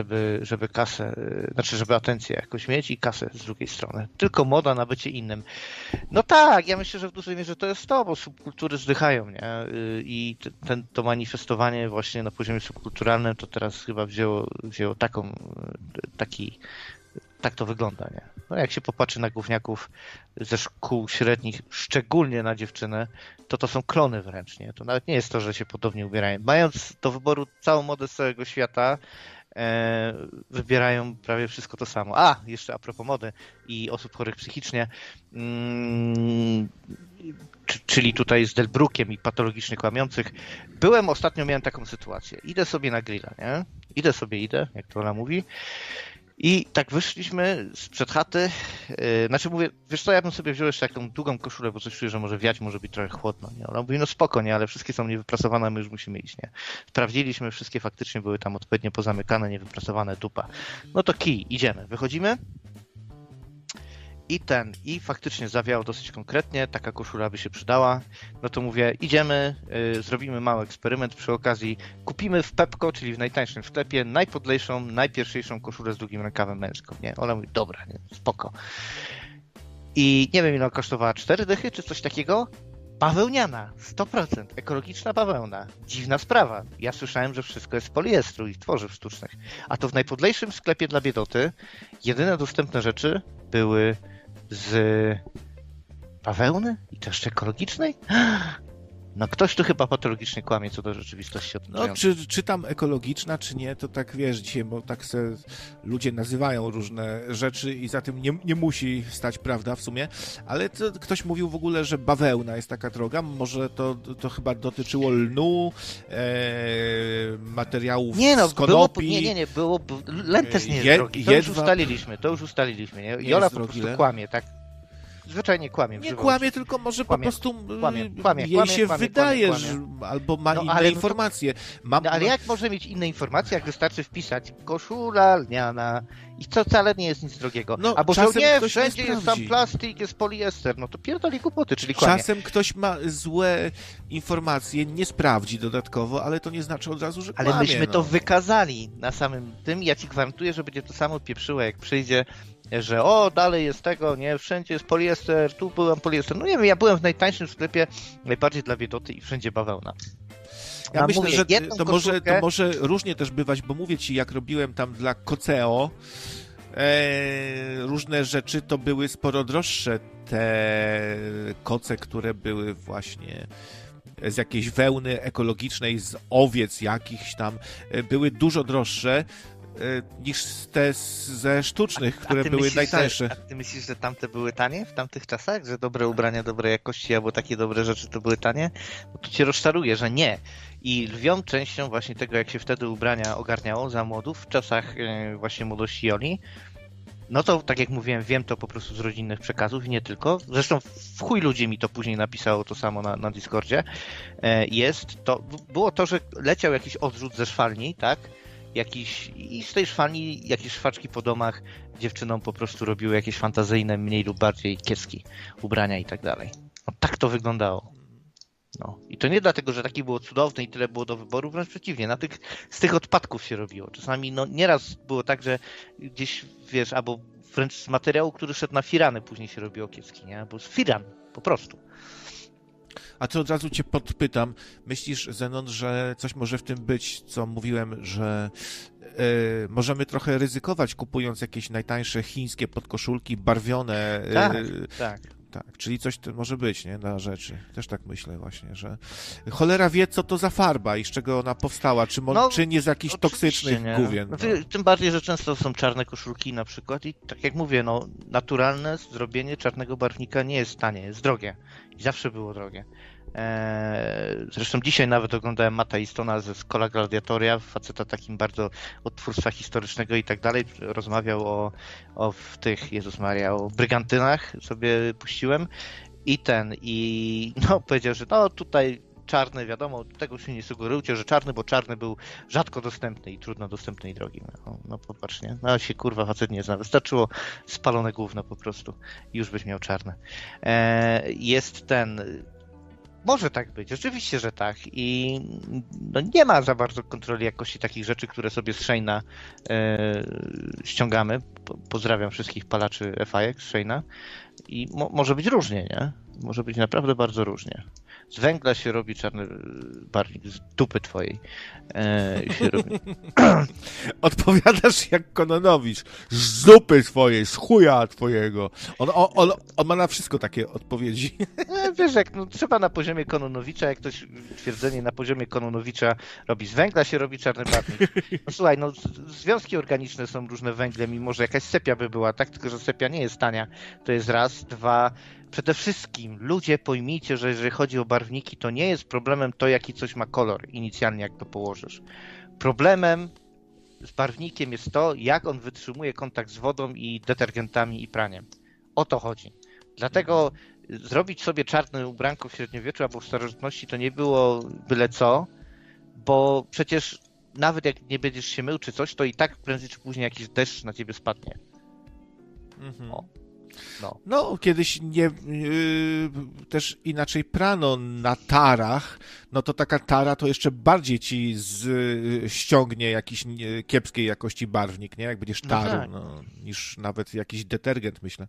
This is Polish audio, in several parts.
żeby kasę, znaczy żeby atencję jakoś mieć i kasę z drugiej strony. Tylko moda na bycie innym. No tak, ja myślę, że w dużej mierze to jest to, bo subkultury zdychają, nie? I to manifestowanie właśnie na poziomie subkulturalnym to teraz chyba wzięło tak to wygląda, nie? No jak się popatrzy na gówniaków ze szkół średnich, szczególnie na dziewczyny, to są klony wręcz, nie? To nawet nie jest to, że się podobnie ubierają. Mając do wyboru całą modę z całego świata, wybierają prawie wszystko to samo. Jeszcze a propos mody i osób chorych psychicznie, czyli tutaj z Delbrookiem i patologicznie kłamiących. Ostatnio miałem taką sytuację. Idę sobie na grilla, nie? Idę, jak to ona mówi. I tak wyszliśmy sprzed chaty, mówię, wiesz co, ja bym sobie wziął jeszcze taką długą koszulę, bo coś czuję, że może wiać, może być trochę chłodno, nie? Ona mówi, no spoko, nie, ale wszystkie są niewyprasowane, my już musimy iść, nie? Sprawdziliśmy, wszystkie faktycznie były tam odpowiednio pozamykane, niewyprasowane, dupa. No to idziemy, wychodzimy i faktycznie zawiało dosyć konkretnie, taka koszula by się przydała, no to mówię, idziemy, zrobimy mały eksperyment przy okazji, kupimy w Pepco, czyli w najtańszym sklepie, najpodlejszą, najpierwszejszą koszulę z długim rękawem męską, nie? Ona mówi, dobra, nie, spoko. I nie wiem, ile ona kosztowała, 4 dychy czy coś takiego? Bawełniana, 100%, ekologiczna bawełna. Dziwna sprawa. Ja słyszałem, że wszystko jest z poliestru i tworzyw sztucznych. A to w najpodlejszym sklepie dla biedoty jedyne dostępne rzeczy były z bawełny i to jeszcze ekologicznej? No ktoś tu chyba patologicznie kłamie co do rzeczywistości. No czy tam ekologiczna, czy nie, to tak wiesz dzisiaj, bo tak se ludzie nazywają różne rzeczy i za tym nie musi stać prawda w sumie, ale to ktoś mówił w ogóle, że bawełna jest taka droga, może to chyba dotyczyło lnu, materiałów z konopi. Len też nie jest drogi, to już ustaliliśmy, nie? Jola po prostu kłamie, tak? Zwyczajnie kłamie. Nie kłamie, tylko może po prostu jej się wydaje, albo ma inne informacje. Ale jak może mieć inne informacje, jak wystarczy wpisać koszula lniana i to wcale nie jest nic drogiego. Albo że nie, wszędzie jest sam plastik, jest poliester. No to pierdoli głupoty, czyli kłamie. Czasem ktoś ma złe informacje, nie sprawdzi dodatkowo, ale to nie znaczy od razu, że kłamie. Ale myśmy to wykazali na samym tym. Ja ci gwarantuję, że będzie to samo pieprzyło, jak przyjdzie, że dalej jest tego, nie, wszędzie jest poliester, tu byłem poliester. No nie wiem, ja byłem w najtańszym sklepie, najbardziej dla biedoty i wszędzie bawełna. Ja myślę, że to może różnie też bywać, bo mówię ci, jak robiłem tam dla Coceo, różne rzeczy to były sporo droższe. Te koce, które były właśnie z jakiejś wełny ekologicznej, z owiec jakichś tam, były dużo droższe niż te ze sztucznych, które były najtańsze. A ty myślisz, że tamte były tanie w tamtych czasach? Że dobre ubrania dobrej jakości albo takie dobre rzeczy to były tanie? No to cię rozczaruję, że nie. I lwią częścią właśnie tego, jak się wtedy ubrania ogarniało za młodów, w czasach właśnie młodości Joli, no to tak jak mówiłem, wiem to po prostu z rodzinnych przekazów i nie tylko. Zresztą w chuj ludzi mi to później napisało to samo na Discordzie. Było to, że leciał jakiś odrzut ze szwalni, tak? I z tej szwalni jakieś szwaczki po domach dziewczynom po prostu robiły jakieś fantazyjne, mniej lub bardziej kiepskie ubrania i tak dalej. No tak to wyglądało. No. I to nie dlatego, że taki było cudowny i tyle było do wyboru, wręcz przeciwnie, z tych odpadków się robiło. Czasami nieraz było tak, że gdzieś, wiesz, albo wręcz z materiału, który szedł na firany, później się robiło kiepski, nie? Albo z firan, po prostu. A to od razu cię podpytam, myślisz, Zenon, że coś może w tym być, co mówiłem, że możemy trochę ryzykować, kupując jakieś najtańsze chińskie podkoszulki, barwione. Tak, czyli coś to może być, nie, na rzeczy. Też tak myślę właśnie, że cholera wie, co to za farba i z czego ona powstała, czy nie z jakichś toksycznych główien. Tym bardziej, że często są czarne koszulki na przykład i tak jak mówię, naturalne zrobienie czarnego barwnika nie jest tanie, jest drogie i zawsze było drogie. Zresztą dzisiaj nawet oglądałem Matta Eastona ze Schola Gladiatoria, faceta takim bardzo od twórstwa historycznego i tak dalej, rozmawiał o Jezus Maria, o brygantynach sobie puściłem i powiedział, że tutaj czarny, wiadomo, tego się nie sugerujcie, że czarny, bo czarny był rzadko dostępny i trudno dostępny i drogi. No popatrz, nie? No się kurwa facet nie zna. Wystarczyło spalone gówno po prostu i już byś miał czarne. Może tak być, oczywiście, że tak. I no, nie ma za bardzo kontroli jakości takich rzeczy, które sobie z Shane'a ściągamy. Pozdrawiam wszystkich palaczy FIX z Shane'a. I może być różnie, nie? Może być naprawdę bardzo różnie. Z węgla się robi czarny barwnik, z dupy twojej się robi. Odpowiadasz jak Kononowicz. Z dupy twojej, z chuja twojego. On ma na wszystko takie odpowiedzi. Wiesz, jak trzeba na poziomie Kononowicza, jak ktoś twierdzenie na poziomie Kononowicza robi z węgla, się robi czarny barwnik. No słuchaj, związki organiczne są różne węgle, mimo że jakaś sepia by była, tak? Tylko że sepia nie jest tania. To jest raz, dwa. Przede wszystkim ludzie pojmijcie, że jeżeli chodzi o barwniki, to nie jest problemem to, jaki coś ma kolor inicjalnie, jak to położysz. Problemem z barwnikiem jest to, jak on wytrzymuje kontakt z wodą i detergentami i praniem. O to chodzi. Dlatego zrobić sobie czarne ubranko w średniowieczu albo w starożytności to nie było byle co, bo przecież nawet jak nie będziesz się mył czy coś, to i tak prędzej czy później jakiś deszcz na ciebie spadnie. O. No, kiedyś też inaczej prano na tarach, no to taka tara to jeszcze bardziej ci ściągnie jakiś kiepskiej jakości barwnik, nie? Jak będziesz tarł, tak. niż nawet jakiś detergent, myślę.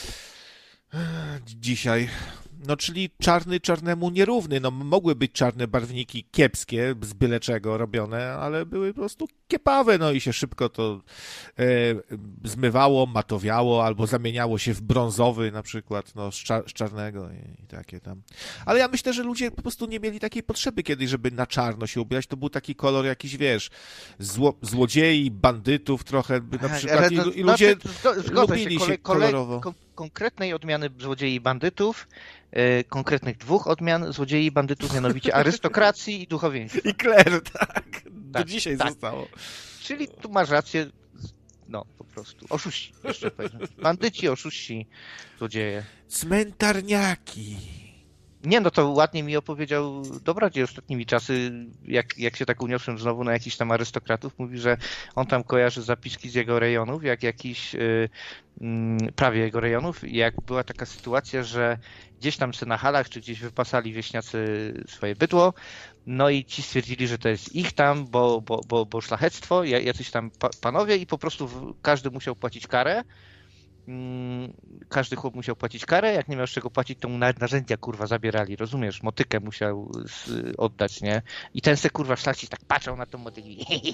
Dzisiaj. No, czyli czarny czarnemu nierówny. No, mogły być czarne barwniki kiepskie, z byle czego robione, ale były po prostu kiepawe, no i się szybko to zmywało, matowiało, albo zamieniało się w brązowy na przykład, no, z czarnego i takie tam. Ale ja myślę, że ludzie po prostu nie mieli takiej potrzeby kiedyś, żeby na czarno się ubierać. To był taki kolor jakiś, wiesz, złodziei, bandytów trochę, na przykład, i ludzie lubili się kolorowo. Konkretnej odmiany złodziei i bandytów, konkretnych dwóch odmian złodziei i bandytów, mianowicie arystokracji i duchowieństwa. I kler, tak. Do dzisiaj zostało. Czyli tu masz rację, no po prostu. Oszuści, jeszcze powiem. Bandyci, oszuści, złodzieje. Cmentarniaki. Nie, no to ładnie mi opowiedział Dobrodziej ostatnimi czasy, jak się tak uniosłem znowu na jakichś tam arystokratów, mówi, że on tam kojarzy zapiski z jego rejonów, jak jakiś, prawie jego rejonów, jak była taka sytuacja, że gdzieś tam na halach, czy gdzieś wypasali wieśniacy swoje bydło, no i ci stwierdzili, że to jest ich tam, bo szlachectwo, jacyś tam panowie i po prostu każdy musiał płacić karę. Każdy chłop musiał płacić karę, jak nie miał z czego płacić, to mu nawet narzędzia kurwa zabierali, rozumiesz, motykę musiał oddać, nie? I ten se kurwa szlachcic tak patrzał na tą motykę,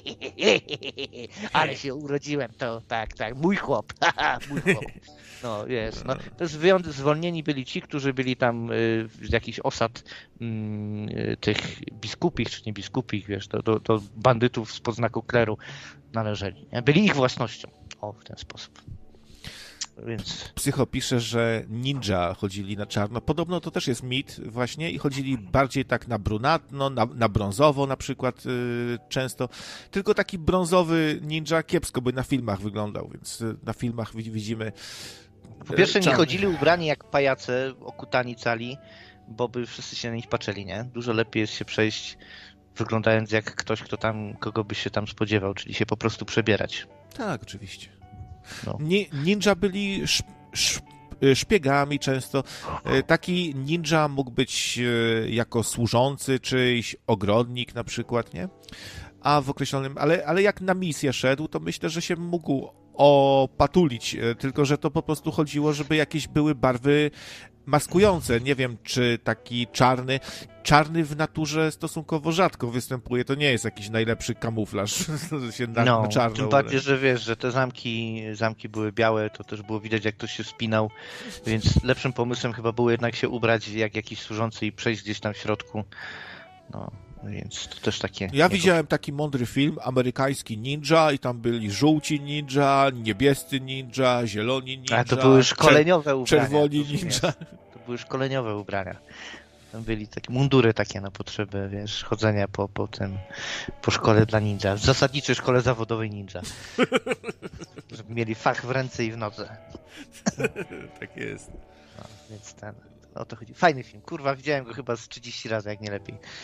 ale się urodziłem, to tak, mój chłop, mój chłop. No wiesz, no to zwolnieni byli ci, którzy byli tam z jakichś osad tych biskupich, czy nie biskupich, wiesz, do bandytów spod znaku kleru należeli, nie? Byli ich własnością, w ten sposób. Więc... Psycho pisze, że ninja chodzili na czarno. Podobno to też jest mit właśnie i chodzili bardziej tak na brunatno, na brązowo na przykład często. Tylko taki brązowy ninja kiepsko by na filmach wyglądał, więc na filmach widzimy po pierwsze czarny. Nie chodzili ubrani jak pajace, okutani cali, bo by wszyscy się na nich patrzyli, nie? Dużo lepiej jest się przejść wyglądając jak ktoś, kogo by się tam spodziewał, czyli się po prostu przebierać. Tak, oczywiście. No. Ninja byli szpiegami często. Taki ninja mógł być jako służący, czyjś ogrodnik na przykład, nie? A w określonym... Ale jak na misję szedł, to myślę, że się mógł opatulić, tylko że to po prostu chodziło, żeby jakieś były barwy maskujące. Nie wiem, czy taki czarny w naturze stosunkowo rzadko występuje. To nie jest jakiś najlepszy kamuflaż, że się na czarno. Tym bardziej, że wiesz, że te zamki były białe, to też było widać, jak ktoś się wspinał, więc lepszym pomysłem chyba było jednak się ubrać jak jakiś służący i przejść gdzieś tam w środku. No, więc to też takie... Ja widziałem taki mądry film, amerykański ninja i tam byli żółci ninja, niebiescy ninja, zieloni ninja. A to były szkoleniowe ubrania. Czerwoni ninja. To były szkoleniowe ubrania. Tam byli takie mundury takie na potrzeby, wiesz, chodzenia po szkole dla ninja. W zasadniczej szkole zawodowej ninja. Żeby mieli fach w ręce i w nodze. Tak jest. No, więc o to chodzi. Fajny film. Kurwa, widziałem go chyba z 30 razy, jak nie lepiej.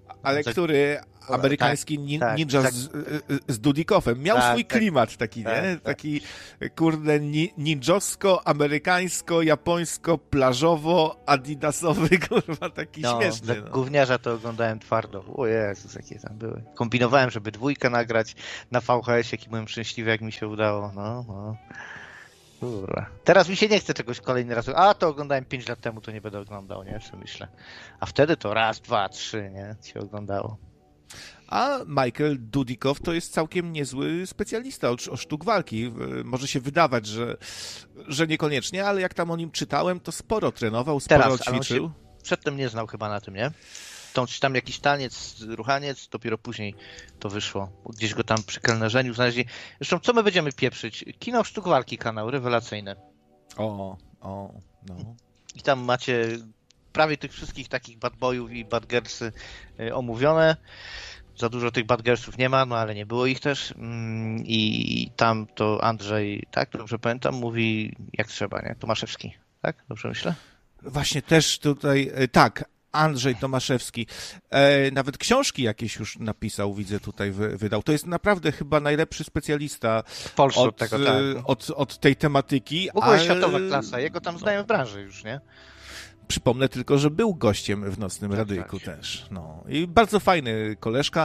Ale który amerykański ninja z Dudikoffem miał swój klimat taki, nie? Taki, kurde, ninjowsko, amerykańsko, plażowo, adidasowy, kurwa, taki śmieszny. Gówniarza to oglądałem twardo. O Jezus, jakie tam były. Kombinowałem, żeby 2 nagrać na VHS, jaki byłem szczęśliwy, jak mi się udało. No. Kurwa. Teraz mi się nie chce czegoś kolejny raz. To oglądałem 5 lat temu, to nie będę oglądał, nie? Co myślę. A wtedy to raz, 2, 3, nie? Się oglądało. A Michael Dudikoff to jest całkiem niezły specjalista o sztuk walki. Może się wydawać, że niekoniecznie, ale jak tam o nim czytałem, to sporo trenował, sporo ćwiczył. On się przedtem nie znał chyba na tym, nie? Tam jakiś taniec, ruchaniec, dopiero później to wyszło. Gdzieś go tam przy kelnerzeniu znaleźli. Zresztą co my będziemy pieprzyć? Kino Sztuk Walki, kanał rewelacyjny. No. I tam macie prawie tych wszystkich takich bad boyów i bad girlsy omówione. Za dużo tych bad girlsów nie ma, no ale nie było ich też. I tam to Andrzej, tak, dobrze pamiętam, mówi jak trzeba, nie? Tomaszewski, tak? Dobrze myślę? Właśnie też tutaj, tak, Andrzej Tomaszewski. Nawet książki jakieś już napisał, widzę tutaj, wydał. To jest naprawdę chyba najlepszy specjalista w Polsce od tej tematyki. W ogóle światowa klasa, jego tam znają w branży już, nie? Przypomnę tylko, że był gościem w Nocnym Radyjku też. No. I bardzo fajny koleżka.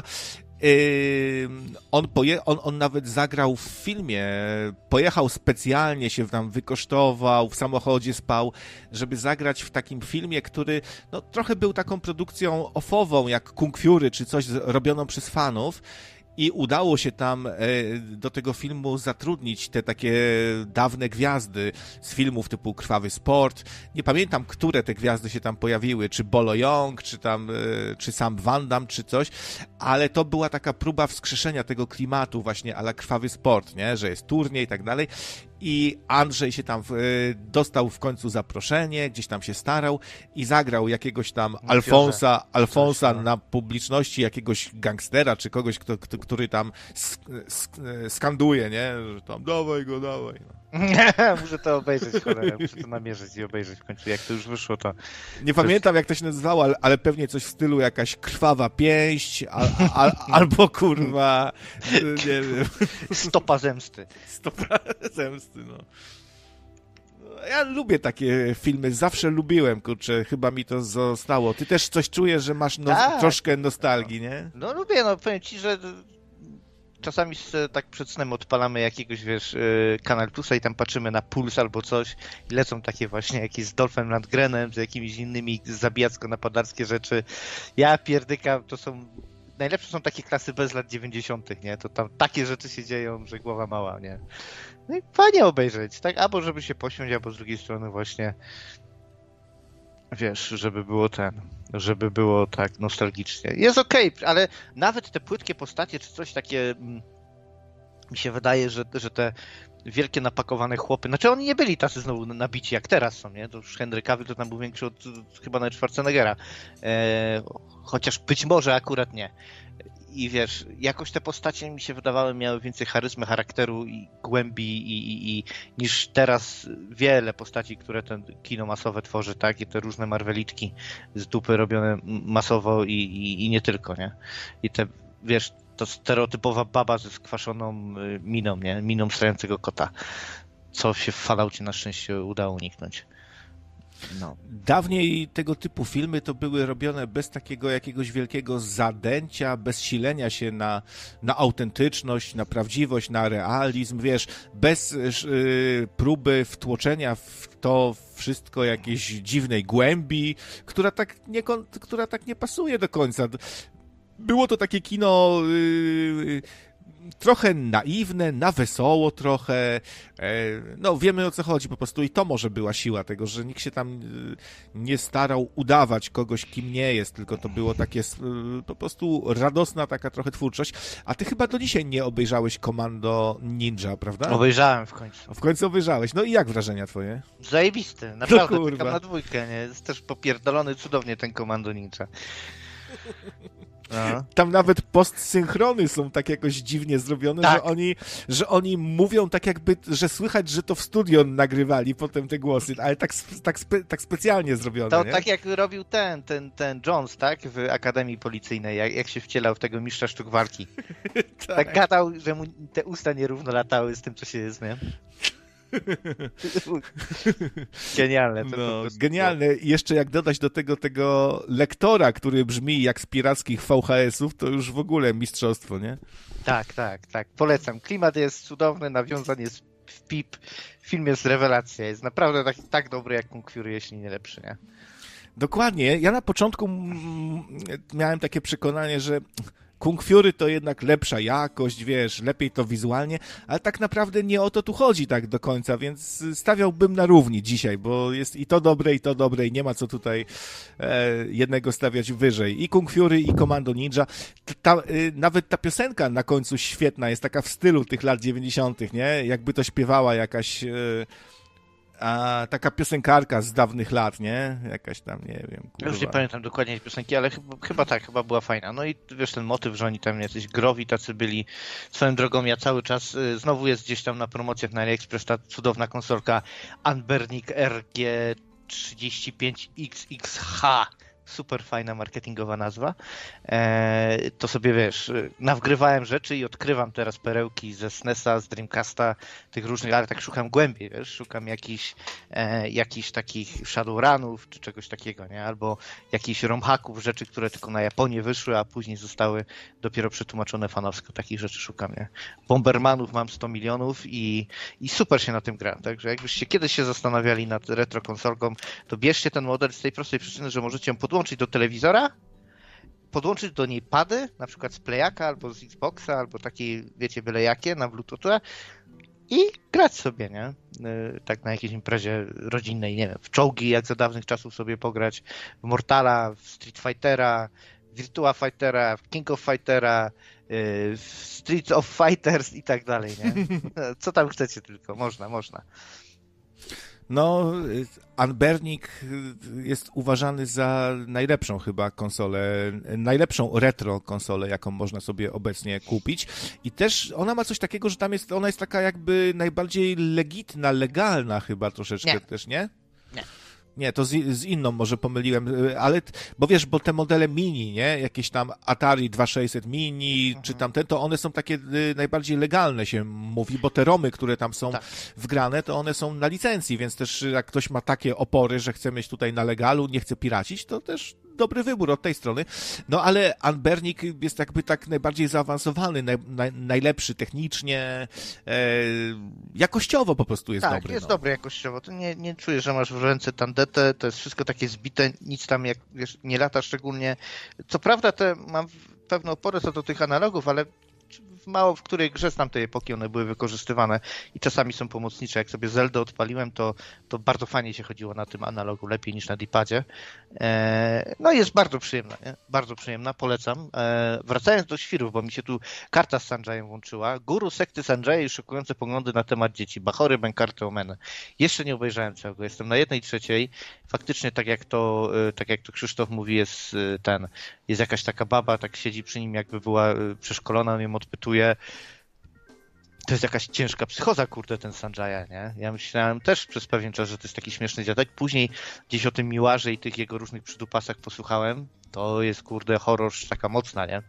On nawet zagrał w filmie, pojechał specjalnie, się tam wykosztował, w samochodzie spał, żeby zagrać w takim filmie, który trochę był taką produkcją offową, jak Kung Fury, czy coś robioną przez fanów. I udało się tam do tego filmu zatrudnić te takie dawne gwiazdy z filmów typu Krwawy Sport. Nie pamiętam, które te gwiazdy się tam pojawiły, czy Bolo Young, czy sam Van Damme, czy coś, ale to była taka próba wskrzeszenia tego klimatu właśnie a la Krwawy Sport, nie? Że jest turniej i tak dalej. I Andrzej się tam dostał w końcu zaproszenie, gdzieś tam się starał i zagrał jakiegoś tam Alfonsa na publiczności, jakiegoś gangstera, czy kogoś, który tam skanduje, nie? Że tam dawaj go. No. Muszę to obejrzeć, cholera, muszę to namierzyć i obejrzeć w końcu, jak to już wyszło, to... Nie pamiętam, jak to się nazywało, ale pewnie coś w stylu jakaś krwawa pięść, albo kurwa, nie wiem... Stopa zemsty. No. Ja lubię takie filmy, zawsze lubiłem, kurczę, chyba mi to zostało. Ty też coś czujesz, że masz troszkę nostalgii, nie? No lubię, powiem ci, że czasami tak przed snem odpalamy jakiegoś, Kanal Plusa i tam patrzymy na Puls albo coś i lecą takie właśnie jakieś z Dolphem Lundgrenem, z jakimiś innymi zabijacko-napadarskie rzeczy. Ja pierdykam, najlepsze są takie klasy bez lat 90., nie? To tam takie rzeczy się dzieją, że głowa mała, nie? No i fajnie obejrzeć, tak? Albo żeby się posiąść, albo z drugiej strony właśnie żeby było tak nostalgicznie. Jest okej, ale nawet te płytkie postacie, czy coś takie, mi się wydaje, że te wielkie napakowane chłopy, znaczy oni nie byli tacy znowu nabici jak teraz są, nie? To już Henry Cavill to tam był większy od chyba nawet Schwarzeneggera. Chociaż być może akurat nie. I jakoś te postacie mi się wydawały, miały więcej charyzmy, charakteru i głębi i niż teraz wiele postaci, które ten kino masowe tworzy, tak? I te różne Marvelitki z dupy robione masowo i nie tylko, nie? I te, to stereotypowa baba ze skwaszoną miną, nie? Miną strającego kota. Co się w Falloutie na szczęście udało uniknąć. No. Dawniej tego typu filmy to były robione bez takiego jakiegoś wielkiego zadęcia, bez silenia się na autentyczność, na prawdziwość, na realizm, bez próby wtłoczenia w to wszystko jakiejś dziwnej głębi, która tak nie pasuje do końca. Było to takie kino trochę naiwne, na wesoło trochę, wiemy o co chodzi po prostu i to może była siła tego, że nikt się tam nie starał udawać kogoś, kim nie jest, tylko to było takie po prostu radosna taka trochę twórczość. A ty chyba do dzisiaj nie obejrzałeś Commando Ninja, prawda? Obejrzałem w końcu. W końcu obejrzałeś. No i jak wrażenia twoje? Zajebisty, naprawdę, czekam na 2, nie? Jest też popierdolony cudownie ten Commando Ninja. No. Tam nawet postsynchrony są tak jakoś dziwnie zrobione, Tak. że oni mówią tak jakby, że słychać, że to w studio nagrywali potem te głosy, ale tak specjalnie zrobione, To nie? tak jak robił ten Jones, tak? W Akademii Policyjnej, jak się wcielał w tego mistrza sztuk walki. Tak gadał, że mu te usta nierówno latały z tym, co się jest, nie? Genialne. To No, genialne. I jeszcze jak dodać do tego lektora, który brzmi jak z pirackich VHS-ów, to już w ogóle mistrzostwo, nie? Tak. Polecam. Klimat jest cudowny, nawiązań jest w pip. Film jest rewelacja. Jest naprawdę tak dobry jak Kung Fury, jeśli nie lepszy, nie? Dokładnie. Ja na początku miałem takie przekonanie, że Kung Fury to jednak lepsza jakość, wiesz, lepiej to wizualnie, ale tak naprawdę nie o to tu chodzi tak do końca, więc stawiałbym na równi dzisiaj, bo jest i to dobre i nie ma co tutaj jednego stawiać wyżej. I Kung Fury, i Commando Ninja. Nawet ta piosenka na końcu świetna, jest taka w stylu tych lat 90., nie? Jakby to śpiewała jakaś... A taka piosenkarka z dawnych lat, nie? Jakaś tam, nie wiem. Ja już nie pamiętam dokładnie tej piosenki, ale chyba była fajna. No i wiesz, ten motyw, że oni tam jacyś growi tacy byli. Swoją drogą ja cały czas, znowu jest gdzieś tam na promocjach na AliExpress ta cudowna konsolka Anbernic RG35XXH. Super fajna marketingowa nazwa. To sobie, wiesz, nawgrywałem rzeczy i odkrywam teraz perełki ze SNES-a, z Dreamcasta, tych różnych, ale tak szukam głębiej, wiesz, szukam jakichś takich Shadowrunów czy czegoś takiego, nie? Albo jakichś romhacków, rzeczy, które tylko na Japonię wyszły, a później zostały dopiero przetłumaczone fanowsko. Takich rzeczy szukam, nie? Bombermanów mam 100 milionów i super się na tym gra, także jakbyście kiedyś się zastanawiali nad retro konsolką, to bierzcie ten model z tej prostej przyczyny, że możecie ją podłączyć do telewizora, podłączyć do niej pady, na przykład z Playaka albo z Xboxa, albo takiej, wiecie, byle jakie, na Bluetootha i grać sobie, nie? Tak na jakiejś imprezie rodzinnej, nie wiem, w czołgi jak za dawnych czasów sobie pograć, w Mortala, w Street Fightera, w Virtua Fightera, w King of Fightera, w Streets of Fighters i tak dalej, nie? Co tam chcecie tylko, można. No, Anbernic jest uważany za najlepszą chyba konsolę, najlepszą retro konsolę, jaką można sobie obecnie kupić. I też ona ma coś takiego, że ona jest taka jakby najbardziej legitna, legalna chyba troszeczkę też, nie? Nie, to z inną może pomyliłem, ale, bo wiesz, bo te modele mini, nie, jakieś tam Atari 2600 mini, czy tamte, to one są takie najbardziej legalne się mówi, bo te romy, które tam są wgrane, to one są na licencji, więc też jak ktoś ma takie opory, że chce mieć tutaj na legalu, nie chce piracić, to też dobry wybór od tej strony. No ale Anbernic jest jakby tak najbardziej zaawansowany, najlepszy technicznie, jakościowo po prostu jest dobry. Tak, jest dobry jakościowo. To nie czujesz, że masz w ręce tandetę, to jest wszystko takie zbite, nic tam jak wiesz, nie lata szczególnie. Co prawda mam pewne opory co do tych analogów, ale mało w której grze z tamtej epoki one były wykorzystywane i czasami są pomocnicze. Jak sobie Zelda odpaliłem, to bardzo fajnie się chodziło na tym analogu, lepiej niż na D-padzie. No i jest bardzo przyjemna, nie? Bardzo przyjemna, polecam. Wracając do świrów, bo mi się tu karta z Sanjajem włączyła. Guru sekty Sanjaya i szokujące poglądy na temat dzieci. Bachory, Bękarty, Omeny. Jeszcze nie obejrzałem całego, jestem na 1/3. Faktycznie, tak jak to Krzysztof mówi, jest jakaś taka baba, tak siedzi przy nim, jakby była przeszkolona, on ją odpytuje. To jest jakaś ciężka psychoza, kurde, ten Sanjaya, nie? Ja myślałem też przez pewien czas, że to jest taki śmieszny dziadek. Później gdzieś o tym Miłarze i tych jego różnych przydupasach posłuchałem. To jest, kurde, horror taka mocna, nie?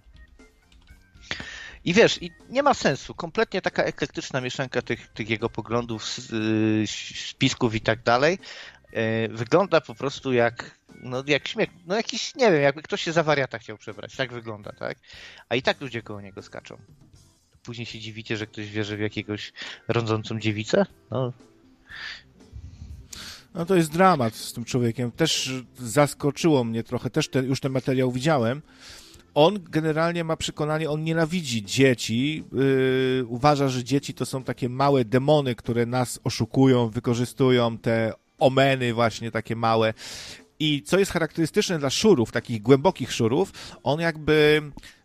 I wiesz, i nie ma sensu. Kompletnie taka eklektyczna mieszanka tych jego poglądów, spisków i tak dalej. Wygląda po prostu jak śmiech. No jakiś, nie wiem, jakby ktoś się za wariata chciał przebrać. Tak wygląda, tak? A i tak ludzie koło niego skaczą. Później się dziwicie, że ktoś wierzy w jakiegoś rodzącą dziewicę? No to jest dramat z tym człowiekiem. Też zaskoczyło mnie trochę, też już ten materiał widziałem. On generalnie ma przekonanie, on nienawidzi dzieci, uważa, że dzieci to są takie małe demony, które nas oszukują, wykorzystują, te omeny właśnie takie małe. I co jest charakterystyczne dla szurów, takich głębokich szurów, on jakby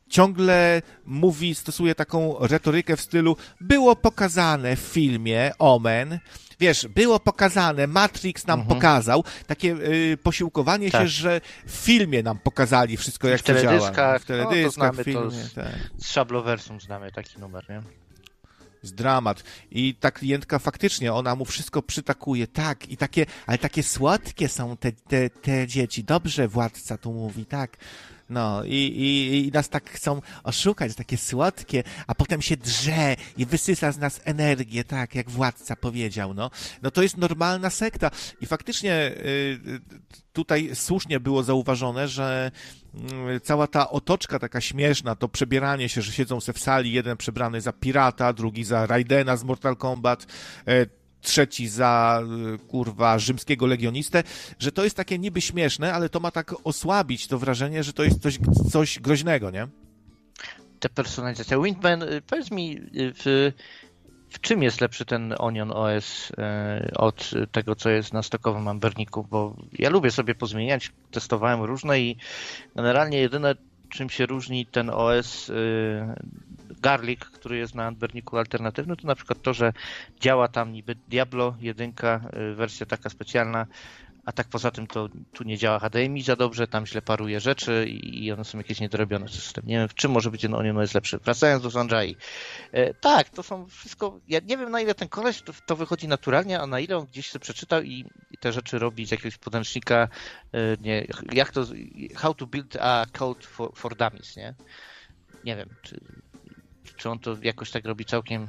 ciągle stosuje taką retorykę w stylu było pokazane w filmie Omen, wiesz, było pokazane, Matrix nam pokazał, takie posiłkowanie się, że w filmie nam pokazali wszystko, jak to działa. W teledyskach, to znamy w filmie. To z Szabloversum znamy taki numer, nie? Jest dramat. I ta klientka faktycznie, ona mu wszystko przytakuje, tak, ale takie słodkie są te dzieci. Dobrze, władca tu mówi, tak. No i nas tak chcą oszukać, takie słodkie, a potem się drze i wysysa z nas energię, tak, jak władca powiedział, no. No to jest normalna sekta. I faktycznie tutaj słusznie było zauważone, że cała ta otoczka taka śmieszna, to przebieranie się, że siedzą se w sali, jeden przebrany za pirata, drugi za Raidena z Mortal Kombat, trzeci za, rzymskiego legionistę, że to jest takie niby śmieszne, ale to ma tak osłabić to wrażenie, że to jest coś groźnego, nie? Te personalizacje. Windman, powiedz mi, w czym jest lepszy ten Onion OS od tego, co jest na stokowym Amberniku? Bo ja lubię sobie pozmieniać, testowałem różne i generalnie jedyne, czym się różni ten OS Garlic, który jest na Amberniku alternatywny, to na przykład to, że działa tam niby Diablo 1, wersja taka specjalna, a tak poza tym to tu nie działa HDMI za dobrze, tam źle paruje rzeczy i one są jakieś niedorobione system. Nie wiem, w czym może być ten Onion OS lepszy. Wracając do Sanjai. Tak, to są wszystko, ja nie wiem, na ile ten koleś to wychodzi naturalnie, a na ile on gdzieś sobie przeczytał i te rzeczy robi z jakiegoś podręcznika, nie, jak to, how to build a code for dummies, nie? Nie wiem, czy on to jakoś tak robi całkiem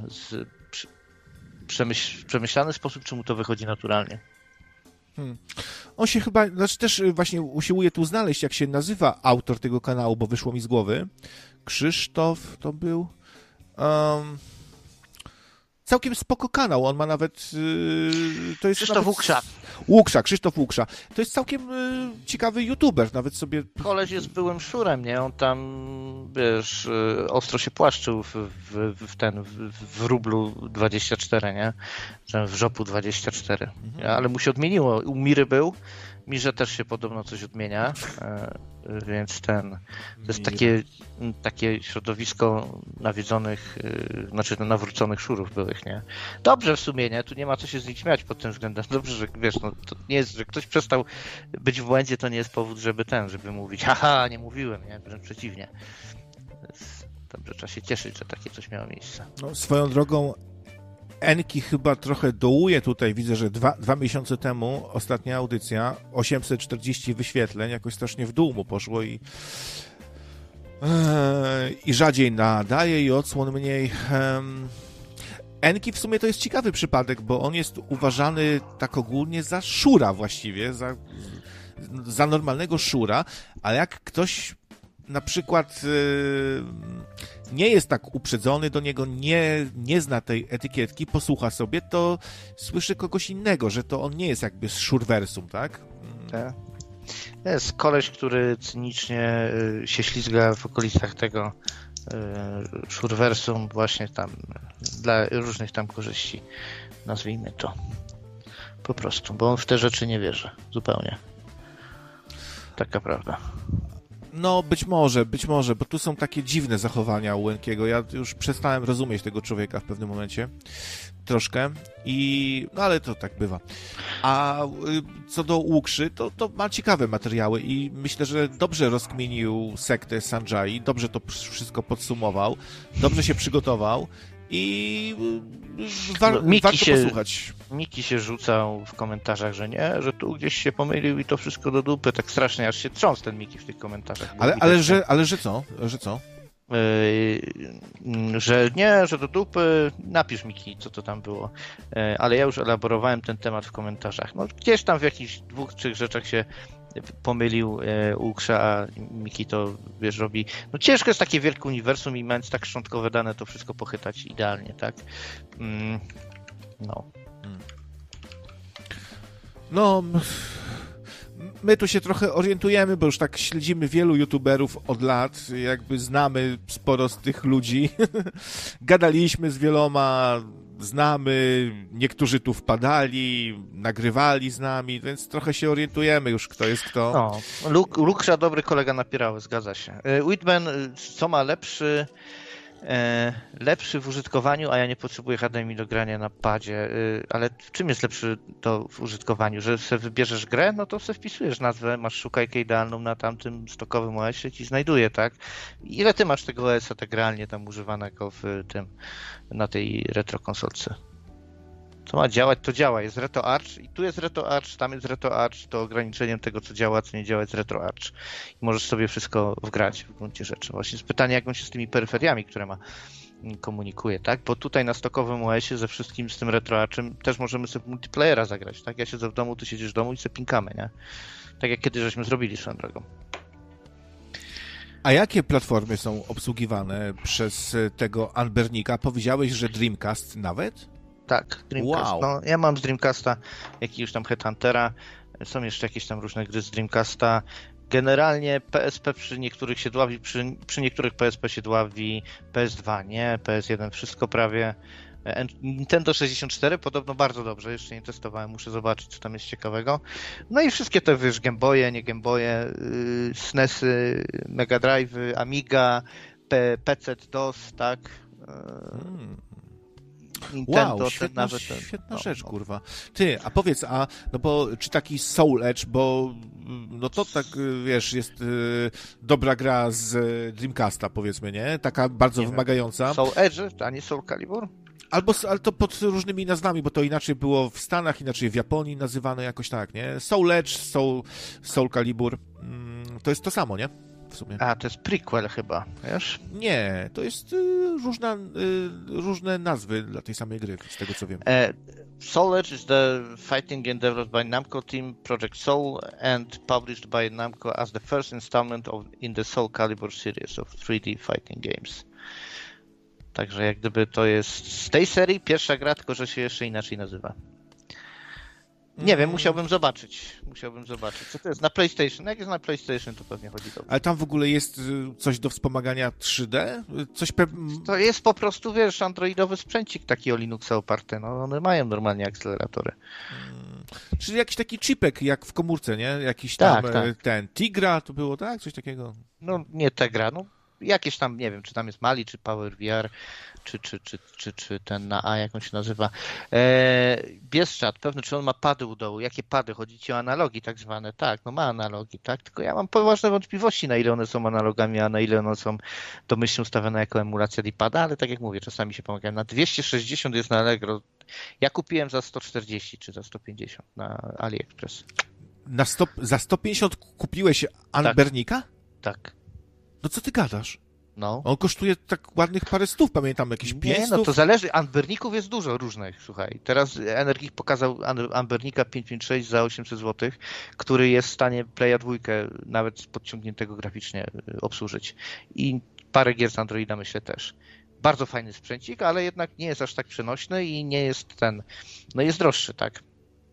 przemyślany sposób, czy mu to wychodzi naturalnie. On się chyba, znaczy też właśnie usiłuje tu znaleźć, jak się nazywa autor tego kanału, bo wyszło mi z głowy. Krzysztof to był... całkiem spoko kanał, on ma nawet... to jest Krzysztof Łuksza. Krzysztof Łuksza. To jest całkiem ciekawy youtuber, nawet sobie... Koleś jest byłym szurem, nie? On tam, wiesz, ostro się płaszczył w rublu 24, nie? W żopu 24. Ale mu się odmieniło. U Miry był. Mirze też się podobno coś odmienia, więc to jest takie środowisko nawiedzonych, znaczy nawróconych szurów byłych, nie? Dobrze w sumie, nie? Tu nie ma co się z nich śmiać pod tym względem. Dobrze, że wiesz, no to nie jest, że ktoś przestał być w błędzie, to nie jest powód, żeby mówić, haha, nie mówiłem, nie? Wręcz przeciwnie. Dobrze, trzeba się cieszyć, że takie coś miało miejsce. No, swoją drogą Enki chyba trochę dołuje tutaj, widzę, że dwa miesiące temu ostatnia audycja, 840 wyświetleń, jakoś strasznie w dół mu poszło i rzadziej nadaje i odsłon mniej. Enki w sumie to jest ciekawy przypadek, bo on jest uważany tak ogólnie za szura właściwie, za normalnego szura, ale jak ktoś na przykład nie jest tak uprzedzony do niego, nie zna tej etykietki, posłucha sobie, to słyszy kogoś innego, że to on nie jest jakby z szurwersum, tak? Tak. Jest koleś, który cynicznie się ślizga w okolicach tego szurwersum właśnie tam dla różnych tam korzyści, nazwijmy to. Po prostu, bo on w te rzeczy nie wierzy. Zupełnie. Taka prawda. No, być może, bo tu są takie dziwne zachowania u Łękiego. Ja już przestałem rozumieć tego człowieka w pewnym momencie. Troszkę. No, ale to tak bywa. A co do Łukszy, to ma ciekawe materiały i myślę, że dobrze rozkminił sektę Sanjai, dobrze to wszystko podsumował, dobrze się przygotował i warto posłuchać. Miki się rzucał w komentarzach, że nie, że tu gdzieś się pomylił i to wszystko do dupy, tak strasznie, aż się trząsł ten Miki w tych komentarzach. Ale że co? Że co? Że nie, że do dupy, napisz Miki, co to tam było. Ale ja już elaborowałem ten temat w komentarzach. No gdzieś tam w jakichś 2-3 rzeczach się pomylił Łuksza, a Miki to, wiesz, robi... No ciężko jest takie wielkie uniwersum i mając tak szczątkowe dane, to wszystko pochytać idealnie, tak? No. No... My tu się trochę orientujemy, bo już tak śledzimy wielu youtuberów od lat, jakby znamy sporo z tych ludzi. Gadaliśmy z wieloma, znamy, niektórzy tu wpadali, nagrywali z nami, więc trochę się orientujemy już, kto jest kto. No, Luksza dobry kolega napierał, zgadza się. Whitman, co ma lepszy w użytkowaniu, a ja nie potrzebuję HDMI do grania na padzie, ale w czym jest lepszy to w użytkowaniu? Że sobie wybierzesz grę, no to sobie wpisujesz nazwę, masz szukajkę idealną na tamtym stokowym OS-ie, ci znajduje, tak? Ile ty masz tego OS-a tak realnie tam używanego w tym, na tej retro konsolce? Co ma działać, to działa. Jest RetroArch i tu jest RetroArch, tam jest RetroArch, to ograniczeniem tego, co działa, co nie działa, jest RetroArch. I możesz sobie wszystko wgrać w gruncie rzeczy. Właśnie jest pytanie, jak on się z tymi peryferiami, które ma, komunikuje, tak? Bo tutaj na stokowym OS-ie ze wszystkim z tym RetroArchem też możemy sobie multiplayera zagrać, tak? Ja siedzę w domu, ty siedzisz w domu i sobie pinkamy, nie? Tak jak kiedyś żeśmy zrobili swoją drogą. A jakie platformy są obsługiwane przez tego Anbernika? Powiedziałeś, że Dreamcast nawet? Tak, Dreamcast. Wow. No, ja mam z Dreamcasta jakiegoś tam Headhuntera, są jeszcze jakieś tam różne gry z Dreamcasta. Generalnie PSP przy niektórych się dławi, przy niektórych PSP się dławi, PS2 nie, PS1 wszystko prawie. Nintendo 64 podobno bardzo dobrze, jeszcze nie testowałem, muszę zobaczyć, co tam jest ciekawego. No i wszystkie te, wiesz, Game Boye, nie Game Boye, SNESy, Mega Drive'y, Amiga, PC DOS, tak? Nintendo, Wow, świetna rzecz, kurwa. Ty, a powiedz, no bo czy taki Soul Edge, bo no to tak, wiesz, jest dobra gra z Dreamcasta, powiedzmy, nie? Taka bardzo wymagająca. Soul Edge, a nie Soul Calibur? Ale to pod różnymi nazwami, bo to inaczej było w Stanach, inaczej w Japonii nazywane jakoś tak, nie? Soul Edge, Soul Calibur, to jest to samo, nie? W sumie. A, to jest prequel chyba, wiesz? Nie, to jest różne nazwy dla tej samej gry, z tego co wiem. Soul Edge is the fighting game developed by Namco Team Project Soul and published by Namco as the first installment in the Soul Calibur series of 3D fighting games. Także jak gdyby to jest z tej serii pierwsza gra, tylko że się jeszcze inaczej nazywa. Nie wiem, musiałbym zobaczyć. Co to jest na PlayStation? Jak jest na PlayStation, to pewnie chodzi dobrze. Ale tam w ogóle jest coś do wspomagania 3D? To jest po prostu, wiesz, androidowy sprzęcik taki o Linuxa oparty. No, one mają normalnie akceleratory. Czyli jakiś taki chipek, jak w komórce, nie? Jakiś tam ten Tigra to było, tak? Coś takiego? No, nie Tegra, no. Jakieś tam, nie wiem, czy tam jest Mali, czy Power VR, czy ten na A, jak on się nazywa. Bieszczad, pewny, czy on ma pady u dołu. Jakie pady? Chodzi ci o analogi tak zwane? Tak, no ma analogi, tak? Tylko ja mam poważne wątpliwości, na ile one są analogami, a na ile one są domyślnie ustawione jako emulacja D-pada, ale tak jak mówię, czasami się pomagają. Na 260 jest na Allegro. Ja kupiłem za 140 czy za 150 na AliExpress. Za 150 kupiłeś Anbernika? Tak. No co ty gadasz? No. On kosztuje tak ładnych parę stów, pamiętam, jakieś 5 stów. No to zależy, Anberników jest dużo różnych, słuchaj. Teraz Energik pokazał Anbernika 556 za 800 zł, który jest w stanie Playa 2 nawet podciągniętego graficznie obsłużyć. I parę gier z Androida myślę też. Bardzo fajny sprzęcik, ale jednak nie jest aż tak przenośny i nie jest no jest droższy, tak?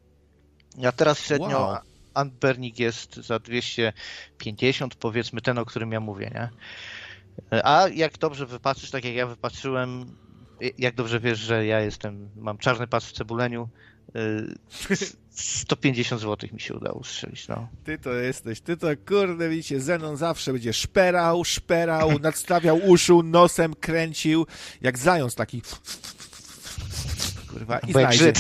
A teraz średnio wow. Anbernik jest za 250, powiedzmy ten, o którym ja mówię, nie? A jak dobrze wypatrzysz, tak jak ja wypatrzyłem, jak dobrze wiesz, że ja mam czarny pas w cebuleniu, 150 zł mi się udało strzelić, no. Ty to kurde, widzicie, Zenon zawsze będzie szperał, nadstawiał uszu, nosem kręcił, jak zając taki kurwa i znajdzie.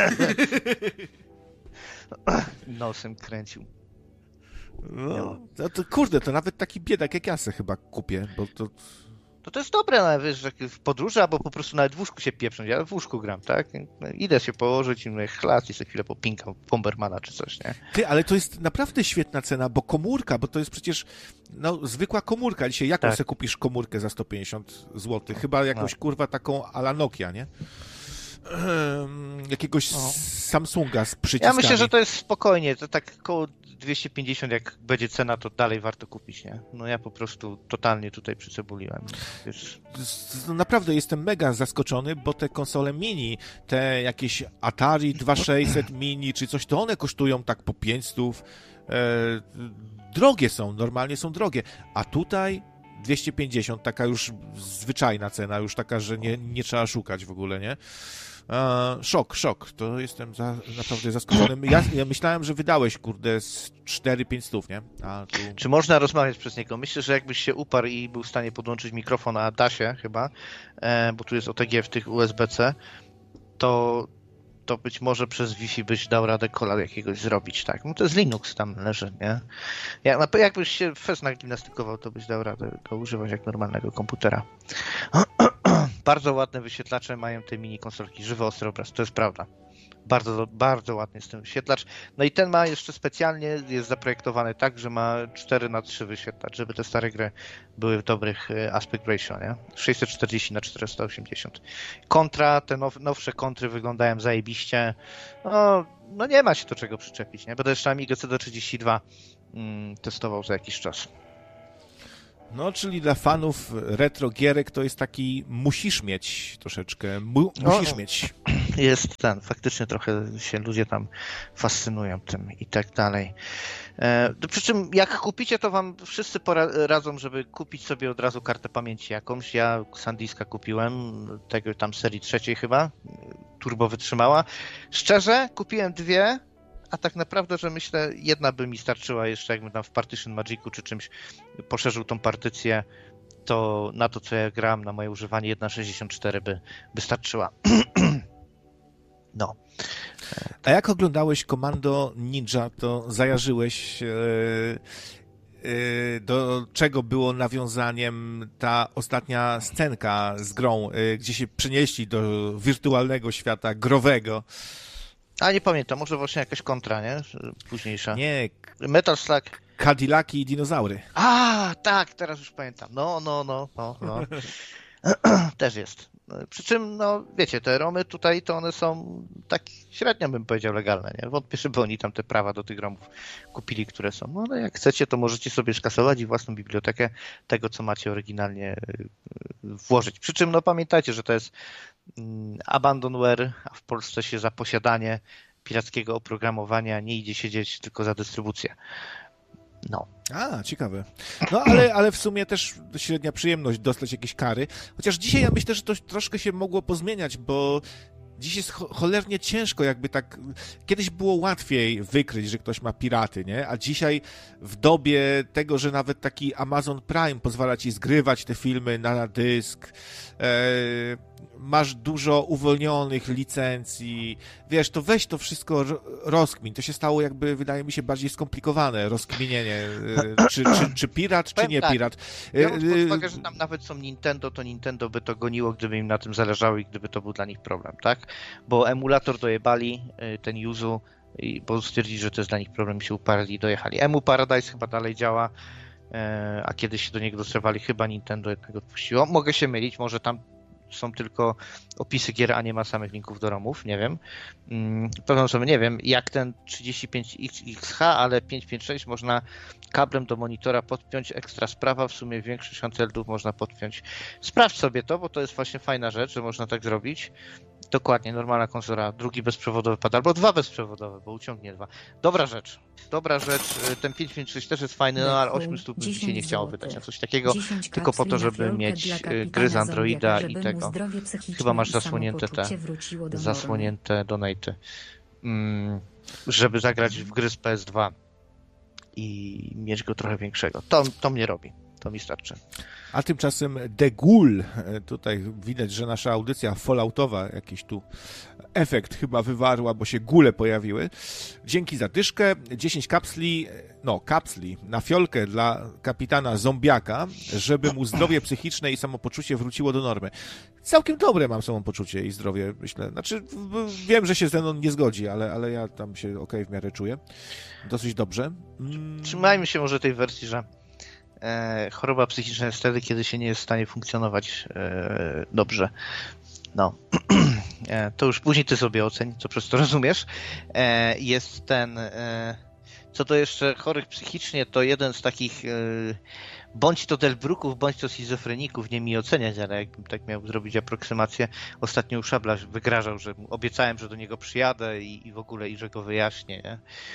Nosem kręcił. No, to kurde, to nawet taki biedak jak ja se chyba kupię, bo to... To jest dobre, nawet, wiesz, że w podróży, albo po prostu nawet w łóżku się pieprząć. Ja w łóżku gram, tak? Idę się położyć i mówię, chlas i sobie chwilę popinkam Bombermana czy coś, nie? Ty, ale to jest naprawdę świetna cena, bo komórka, bo to jest przecież zwykła komórka. Dzisiaj jaką se kupisz komórkę za 150 zł? Chyba jakąś, kurwa, taką a la Nokia, nie? Jakiegoś Samsunga z przyciskami. Ja myślę, że to jest spokojnie, to tak koło 250, jak będzie cena, to dalej warto kupić, nie? No ja po prostu totalnie tutaj przycebuliłem. Wiesz. Naprawdę jestem mega zaskoczony, bo te konsole mini, te jakieś Atari 2600 mini, czy coś, to one kosztują tak po 500. Drogie są, normalnie są drogie. A tutaj 250, taka już zwyczajna cena, już taka, że nie trzeba szukać w ogóle, nie? Szok. To jestem naprawdę zaskoczony. Ja myślałem, że wydałeś, kurde, z 4-5 stów, nie? A tu... Czy można rozmawiać przez niego? Myślę, że jakbyś się uparł i był w stanie podłączyć mikrofon, a da się chyba, bo tu jest OTG w tych USB-C, to być może przez Wi-Fi byś dał radę kola jakiegoś zrobić, tak? No to jest Linux tam leży, nie? Jakbyś się fest nagimnastykował, to byś dał radę go używać jak normalnego komputera. Bardzo ładne wyświetlacze mają te mini konsolki, żywy ostry obraz, to jest prawda. Bardzo, bardzo ładny jest ten wyświetlacz. No i ten ma jeszcze specjalnie, jest zaprojektowany tak, że ma 4:3 wyświetlacz, żeby te stare gry były w dobrych aspect ratio, nie? 640x480. Kontra, te nowsze kontry wyglądają zajebiście. No nie ma się do czego przyczepić, nie? Będę jeszcze Amiga CD32 testował za jakiś czas. No, czyli dla fanów retro gierek to jest taki musisz mieć troszeczkę, musisz mieć. Jest faktycznie trochę się ludzie tam fascynują tym i tak dalej. Przy czym jak kupicie, to wam wszyscy poradzą, żeby kupić sobie od razu kartę pamięci jakąś. Ja SanDiska kupiłem, tego tam serii 3 chyba, turbo wytrzymała. Szczerze, kupiłem 2, a tak naprawdę, że myślę, jedna by mi starczyła jeszcze, jakbym tam w Partition Magicu czy czymś poszerzył tą partycję, to na to, co ja gram, na moje używanie 1.64 by starczyła. No. A jak oglądałeś Commando Ninja, to zajarzyłeś, do czego było nawiązaniem ta ostatnia scenka z grą, gdzie się przenieśli do wirtualnego świata growego. A nie pamiętam, może właśnie jakaś kontra, nie? Późniejsza. Nie. Metal Slug. Cadillaki i dinozaury. A, tak, teraz już pamiętam. No. Też jest. Przy czym, no wiecie, te romy tutaj, to one są tak średnio, bym powiedział, legalne, nie? Wątpię, żeby oni tam te prawa do tych romów kupili, które są. No ale jak chcecie, to możecie sobie skasować i własną bibliotekę tego, co macie oryginalnie włożyć. Przy czym, no pamiętajcie, że to jest abandonware, a w Polsce się za posiadanie pirackiego oprogramowania nie idzie siedzieć tylko za dystrybucję. No. A, ciekawe. No, ale w sumie też średnia przyjemność dostać jakieś kary. Chociaż dzisiaj ja myślę, że to troszkę się mogło pozmieniać, bo dziś jest cholernie ciężko, jakby tak... Kiedyś było łatwiej wykryć, że ktoś ma piraty, nie? A dzisiaj w dobie tego, że nawet taki Amazon Prime pozwala ci zgrywać te filmy na dysk, masz dużo uwolnionych licencji, wiesz, to weź to wszystko rozkmin. To się stało jakby, wydaje mi się, bardziej skomplikowane rozkminienie, czy pirat, czy nie pirat. Biorąc pod uwagę, że tam nawet są Nintendo, to Nintendo by to goniło, gdyby im na tym zależało i gdyby to był dla nich problem, tak? Bo emulator dojebali, ten Yuzu, bo stwierdzili, że to jest dla nich problem, się uparli i dojechali. Emu Paradise chyba dalej działa, a kiedyś się do niego dostawali, chyba Nintendo jednak odpuściło. Mogę się mylić, może tam są tylko opisy gier, a nie ma samych linków do ROMów, nie wiem. Pewną osobę nie wiem, jak ten 35XH, ale 556 można kablem do monitora podpiąć, ekstra sprawa, w sumie większość handheldów można podpiąć. Sprawdź sobie to, bo to jest właśnie fajna rzecz, że można tak zrobić. Dokładnie, normalna konsola, drugi bezprzewodowy pad, albo 2 bezprzewodowe, bo uciągnie 2. Dobra rzecz, ten 556 też jest fajny, no ale 800 by mi się nie chciało wydać na coś takiego, tylko po to, żeby mieć gry z Androida i tego. Chyba masz zasłonięte donaty, żeby zagrać w gry z PS2 i mieć go trochę większego. To mnie robi. To mi starczy. A tymczasem The Ghoul, tutaj widać, że nasza audycja falloutowa jakiś tu efekt chyba wywarła, bo się gule pojawiły. Dzięki za dyszkę, 10 kapsli na fiolkę dla kapitana Zombiaka, żeby mu zdrowie psychiczne i samopoczucie wróciło do normy. Całkiem dobre mam samopoczucie i zdrowie, myślę. Znaczy, wiem, że się ze mną nie zgodzi, ale ja tam się okej w miarę czuję. Dosyć dobrze. Trzymajmy się może tej wersji, że choroba psychiczna jest wtedy, kiedy się nie jest w stanie funkcjonować dobrze. No. To już później ty sobie oceń, co przez to rozumiesz. Jest ten... Co do jeszcze chorych psychicznie, to jeden z takich bądź to Delbruków, bądź to schizofreników, nie mi oceniać, ale jakbym tak miał zrobić aproksymację, ostatnio u Szabla wygrażał, że mu obiecałem, że do niego przyjadę i w ogóle, i że go wyjaśnię, nie?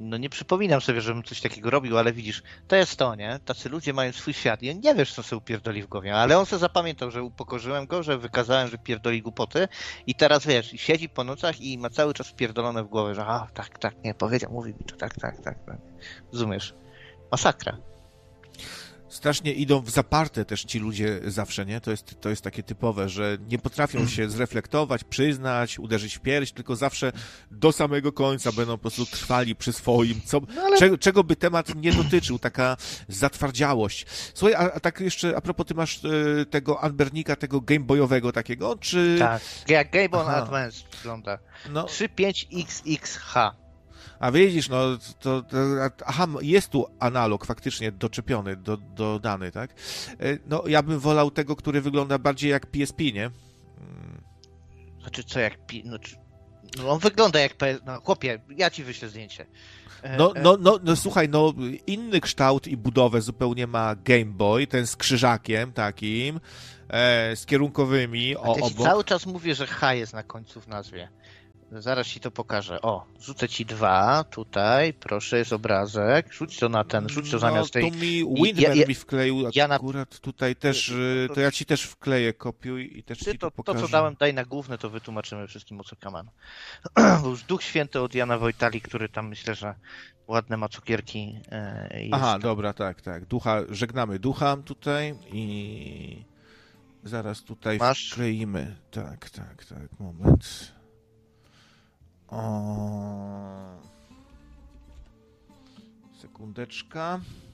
No nie przypominam sobie, żebym coś takiego robił, ale widzisz, to jest to, nie? Tacy ludzie mają swój świat i nie wiesz, co sobie upierdoli w głowie, ale on sobie zapamiętał, że upokorzyłem go, że wykazałem, że pierdoli głupoty i teraz wiesz, siedzi po nocach i ma cały czas pierdolone w głowie, że tak, nie, powiedział, mówi mi to, tak. Rozumiesz? Masakra. Strasznie idą w zaparte też ci ludzie zawsze, nie? To jest takie typowe, że nie potrafią się zreflektować, przyznać, uderzyć w pierś, tylko zawsze do samego końca będą po prostu trwali przy swoim, czego by temat nie dotyczył, taka zatwardziałość. Słuchaj, a tak jeszcze a propos, ty masz tego Ambernika, tego gameboyowego takiego, czy... Tak, jak Game Boy Advance wygląda. No. 3.5XXH. A widzisz, no aha, jest tu analog faktycznie doczepiony, dodany, tak? No, ja bym wolał tego, który wygląda bardziej jak PSP, nie? Znaczy co jak... No on wygląda jak PS... No chłopie, ja ci wyślę zdjęcie. No słuchaj, no inny kształt i budowę zupełnie ma Game Boy, ten z krzyżakiem takim, z kierunkowymi obok. Cały czas mówię, że H jest na końcu w nazwie. Zaraz ci to pokażę. O, rzucę ci 2 tutaj, proszę, jest obrazek. Rzuć to na ten, rzuć to zamiast tej... Tu mi Windman mi wkleił akurat tutaj też, to ja ci też wkleję, kopiuj i też ci to pokażę. To, co dałem, daj na główne, to wytłumaczymy wszystkim, o co kaman. Bo już Duch Święty od Jana Wojtali, który tam myślę, że ładne ma cukierki. Aha, dobra, tak. Żegnamy ducha tutaj i zaraz tutaj wkleimy. Tak, moment. Sekundeczka.